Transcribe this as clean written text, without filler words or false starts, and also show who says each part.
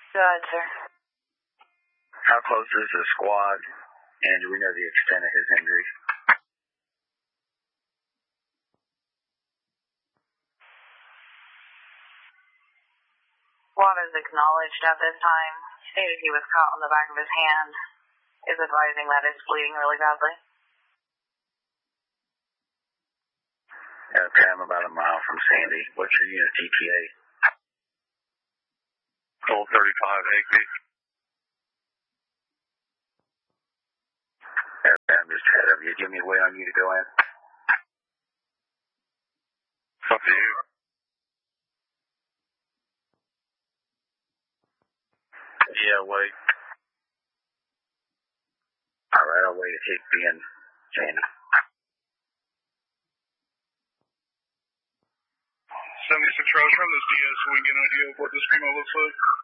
Speaker 1: Go ahead, sir.
Speaker 2: How close is the squad, and do we know the extent of his injuries?
Speaker 1: Squad is acknowledged at this time. Stated he was caught on the back of his hand. Is advising that it's bleeding really badly.
Speaker 2: Okay, I'm about a mile from Sandy. What's your unit ETA?
Speaker 3: Gold 35, AG.
Speaker 2: Okay, I'm just ahead of you. Give me a way on you to go in.
Speaker 3: It's up to you.
Speaker 2: Yeah, wait. Alright, I'll wait to take me in, Sandy.
Speaker 3: Send me some Trojan, this DS so we can get an idea of what this primo looks like.